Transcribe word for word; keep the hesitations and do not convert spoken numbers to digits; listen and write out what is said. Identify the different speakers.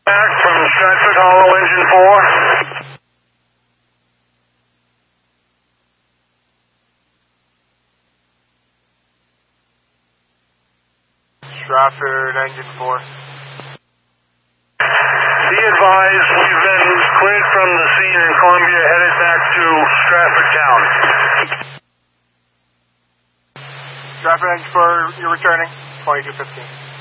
Speaker 1: Back from Stratford Hollow, engine four.
Speaker 2: Stratford, engine four.
Speaker 1: Be advised, we've been cleared from the scene in Columbia, headed back to Stratford Town.
Speaker 2: Stratford, engine four, you're returning, twenty-two fifteen.